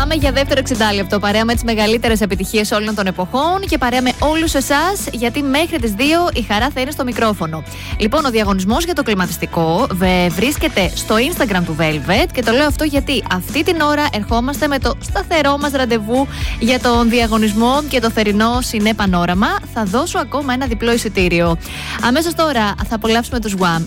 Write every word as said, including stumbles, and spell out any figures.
Πάμε για δεύτερο εξεντάλεπτο. Παρέα με τις μεγαλύτερες επιτυχίες όλων των εποχών και παρέα με όλους εσάς, γιατί μέχρι τις δύο η χαρά θα είναι στο μικρόφωνο. Λοιπόν, ο διαγωνισμός για το κλιματιστικό βρίσκεται στο Instagram του Velvet και το λέω αυτό γιατί αυτή την ώρα ερχόμαστε με το σταθερό μας ραντεβού για τον διαγωνισμό και το θερινό Σινέ Πανόραμα. Θα δώσω ακόμα ένα διπλό εισιτήριο. Αμέσως τώρα θα απολαύσουμε τους Wham!